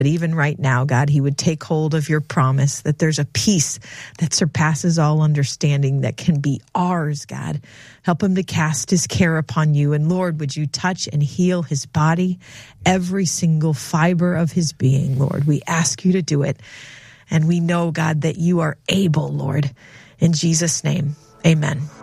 But even right now, God, he would take hold of your promise that there's a peace that surpasses all understanding that can be ours, God. Help him to cast his care upon you. And Lord, would you touch and heal his body, every single fiber of his being, Lord. We ask you to do it. And we know, God, that you are able, Lord. In Jesus' name, amen.